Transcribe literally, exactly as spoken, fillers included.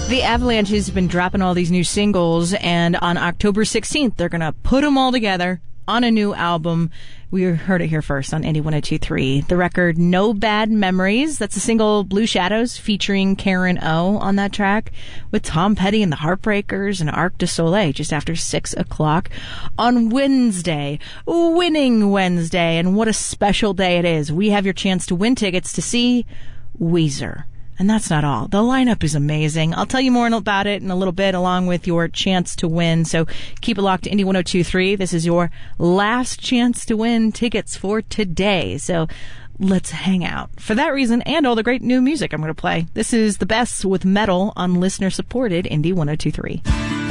The Avalanches have been dropping all these new singles, and on October sixteenth, they're going to put them all together on a new album. We heard it here first on Indie one oh two point three. The record No Bad Memories. That's a single, Blue Shadows, featuring Karen O on that track, with Tom Petty and the Heartbreakers and Arc du Soleil just after six o'clock on Wednesday. Winning Wednesday. And what a special day it is. We have your chance to win tickets to see Weezer. And that's not all. The lineup is amazing. I'll tell you more about it in a little bit, along with your chance to win. So keep it locked to Indie one oh two point three. This is your last chance to win tickets for today. So let's hang out. For that reason, and all the great new music I'm going to play, this is The Best with Metal on listener-supported Indie one oh two point three.